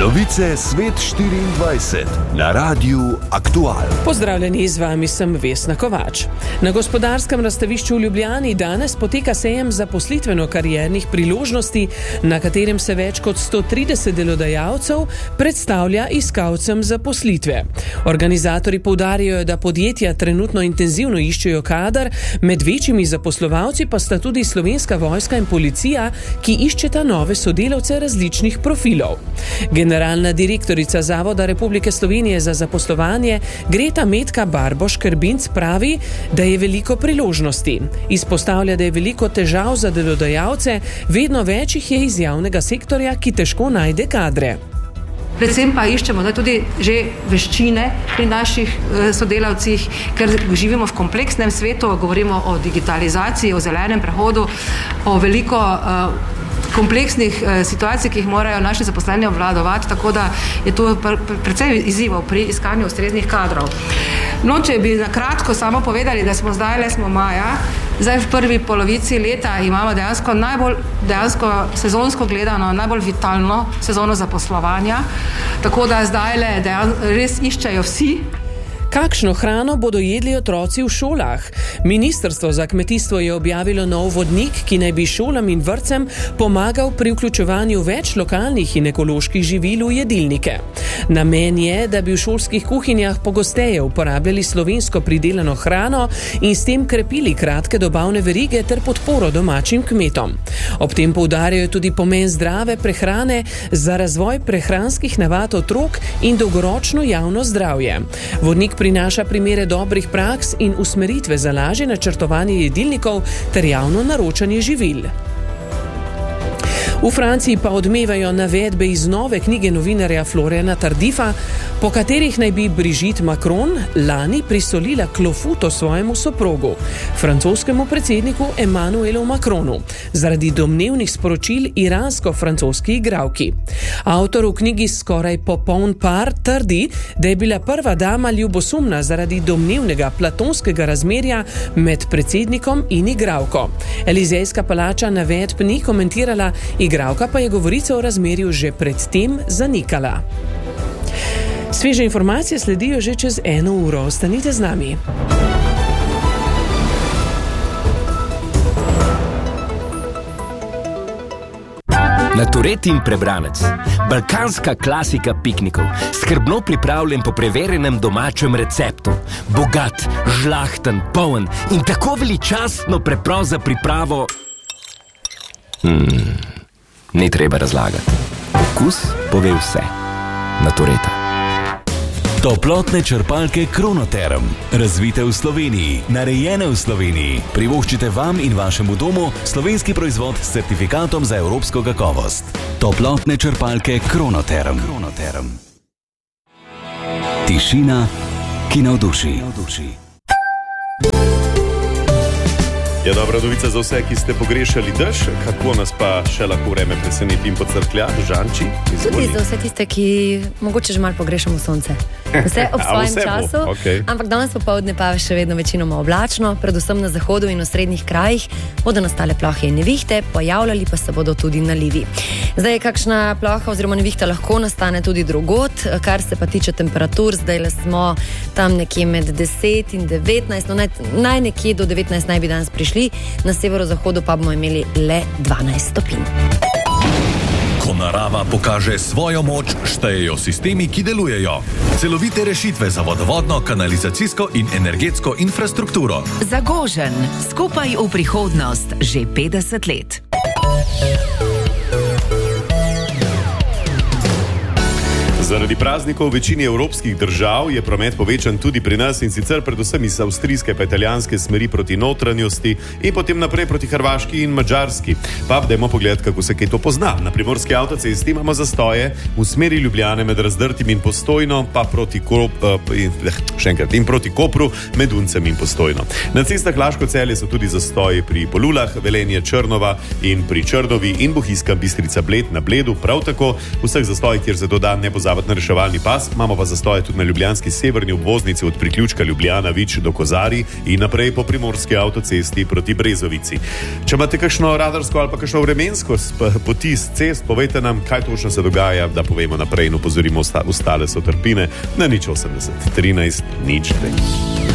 Novice Svet 24 na Radiu Aktual. Pozdravljeni, z vami sem Vesna Kovač. Na Gospodarskem razstavišču v Ljubljani danes poteka sejem zaposlitveno-kariernih priložnosti, na katerem se več kot 130 delodajalcev predstavlja iskalcem zaposlitve. Organizatorji poudarjajo, da podjetja trenutno intenzivno iščejo kader, med večjimi zaposlovalci pa sta tudi Slovenska vojska in policija, ki iščeta nove sodelavce različnih profilov. Generalna direktorica Zavoda Republike Slovenije za zaposlovanje Greta Metka Barboš-Krbinc pravi, da je veliko priložnosti. Izpostavlja, da je veliko težav za delodajalce, vedno več jih je iz javnega sektorja, ki težko najde kadre. Predvsem pa iščemo tudi že veščine pri naših sodelavcih, ker živimo v kompleksnem svetu, govorimo o digitalizaciji, o zelenem prehodu, o veliko kompleksnih situacij, ki jih morajo naši zaposleni obvladovati, tako da je to precej izzivov pri iskanju ustreznih kadrov. No, če bi na kratko samo povedali, da smo maja, zdaj v prvi polovici leta imamo dejansko sezonsko gledano najbolj vitalno sezono zaposlovanja, tako da zdaj res iščejo vsi. Kakšno hrano bodo jedli otroci v šolah? Ministrstvo za kmetijstvo je objavilo nov vodnik, ki naj bi šolam in vrtcem pomagal pri vključevanju več lokalnih in ekoloških živil v jedilnike. Namen je, da bi v šolskih kuhinjah pogosteje uporabljali slovensko pridelano hrano in s tem krepili kratke dobavne verige ter podporo domačim kmetom. Ob tem poudarjajo tudi pomen zdrave prehrane za razvoj prehranskih navad otrok in dolgoročno javno zdravje. Vodnik prinaša primere dobrih praks in usmeritve za lažje načrtovanje jedilnikov ter javno naročanje živil. V Franciji pa odmevajo navedbe iz nove knjige novinarja Floriana Tardifa, po katerih naj bi Brigitte Macron lani prisolila klofuto svojemu soprogu, francoskemu predsedniku Emmanuelu Macronu, zaradi domnevnih sporočil iransko-francoski igralki. Avtor v knjigi Skoraj popoln par trdi, da je bila prva dama ljubosumna zaradi domnevnega platonskega razmerja med predsednikom in igralko. Elizejska palača navedb ni komentirala, igralka pa je govorico o razmerju že predtem zanikala. Sveže informacije sledijo že čez 1 uro. Ostanite z nami. Naturet in prebranec. Balkanska klasika piknikov. Skrbno pripravljen po preverjenem domačem receptu. Bogat, žlahten, poln in tako veličastno preprost za pripravo. Ni treba razlagati. Okus pove vse. Natureta. Toplotne črpalke Kronoterm. Razvite v Sloveniji, narejene v Sloveniji. Privoščite vam in vašemu domu slovenski proizvod s certifikatom za evropsko kakovost. Toplotne črpalke Kronoterm. Tišina, ki navduši. Je dobra novica za vse, ki ste pogrešali dež, kako nas pa še lahko vreme preseneti in pocrklja, Žanči? Tudi za vse tiste, ki mogoče že malo pogrešamo sonce. Vse ob svojem času, okay. Ampak danes popoldne pa še vedno večinoma oblačno, predvsem na zahodu in v srednjih krajih bodo nastale plohe in nevihte, pojavljali pa se bodo tudi nalivi. Zdaj kakšna ploha oziroma nevihta lahko nastane tudi drugod, kar se pa tiče temperatur, zdaj smo tam nekje med 10 in 19, no naj nekje do 19 naj bi danes prišli, na severozahodu pa bomo imeli le 12 stopinj. Ko narava pokaže svojo moč, štejejo sistemi, ki delujejo. Celovite rešitve za vodovodno, kanalizacijsko in energetsko infrastrukturo. Zagožen, skupaj v prihodnost, že 50 let. Zaradi praznikov v večini evropskih držav je promet povečan tudi pri nas, in sicer predvsem iz avstrijske pa italijanske smeri proti notranjosti in potem naprej proti hrvaški in madžarski. Pa dajmo pogledati, kako se kaj to pozna. Na primorski avtocesti imamo zastoje v smeri Ljubljane med Razdrtim in Postojno, pa proti Kopru med Uncem in Postojno. Na cestah Laško-Celje so tudi zastoji pri Polulah, Velenje, Črnova in pri Črnovi in Bohinjska Bistrica Bled na Bledu, prav tako vseh zastojih, kjer se dodan ne pozabite stopiti na reševalni pas, imamo pa zastoje tudi na ljubljanski severni obvoznici od priključka Ljubljana-Vič do Kozarij in naprej po primorski avtocesti proti Brezovici. Če imate kakšno radarsko ali pa kakšno vremensko poti z cest, povejte nam, kaj točno se dogaja, da povemo naprej in upozorimo ostale sotrpine na 080 13 03.